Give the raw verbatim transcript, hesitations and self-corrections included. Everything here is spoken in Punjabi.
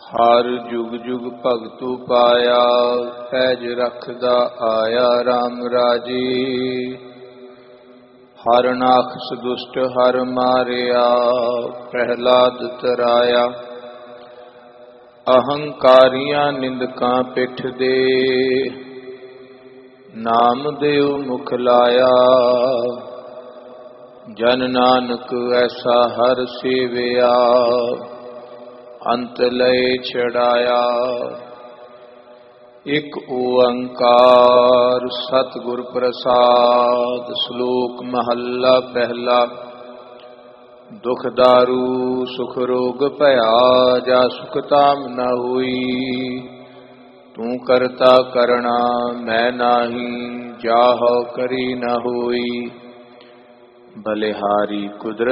ਹਰ ਜੁਗ ਜੁਗ ਭਗਤੂ ਪਾਇਆ, ਪੈਜ ਰਖਦਾ ਆਇਆ RAM ਰਾਜੀ। ਹਰ ਨਾਖਸ ਦੁਸ਼ਟ ਹਰ ਮਾਰਿਆ, ਪ੍ਰਹਿਲਾਦ ਤਰਾਇਆ। ਅਹੰਕਾਰੀਆਂ ਨਿੰਦਕਾਂ ਪਿੱਠ ਦੇ, ਨਾਮ ਦਿਓ ਮੁਖ ਲਾਇਆ। ਜਨ ਨਾਨਕ ਐਸਾ ਹਰ ਸੇਵਿਆ, ਅੰਤ ਲਏ ਛੜਾਇਆ। ਇਕ ਓੰਕਾਰ ਸਤਿਗੁਰ ਪ੍ਰਸਾਦ। ਸ਼ਲੋਕ ਮਹੱਲਾ ਪਹਿਲਾ। ਦੁਖ ਦਾਰੂ ਸੁਖ ਰੋਗ ਭਇਆ, ਜਾ ਸੁਖ ਤਾਮ ਨ ਹੋਈ। ਤੂੰ ਕਰਤਾ ਕਰਣਾ ਮੈਂ ਨਾਹੀ, ਜਾਹੋ ਕਰੀ ਨ ਹੋਈ। ਬਲਿਹਾਰੀ ਕੁਦਰਤ